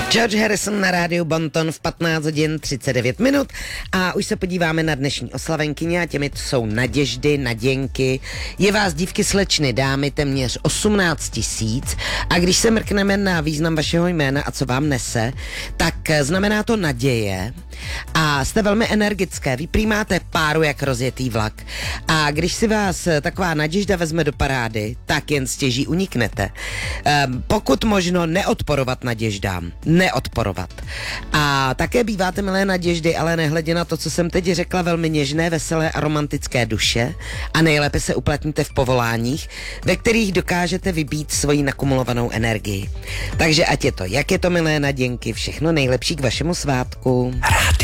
George Harrison na rádiu Bonton v 15 hodin 39 minut a už se podíváme na dnešní oslavenkyně a těmi to jsou Naděždy, Naděnky. Je vás dívky, slečny, dámy téměř 18 000 a když se mrkneme na význam vašeho jména a co vám nese, tak znamená to naděje a jste velmi energické, vy prý máte páru jak rozjetý vlak a když si vás taková Naděžda vezme do parády, tak jen stěží uniknete. Pokud možno neodporovat Naděždám, neodporovat. A také býváte, milé Naděždy, ale nehledě na to, co jsem teď řekla, velmi něžné, veselé a romantické duše a nejlépe se uplatníte v povoláních, ve kterých dokážete vybít svoji nakumulovanou energii. Takže ať je to, jak je to, milé Naděnky, všechno nejlepší k vašemu svátku.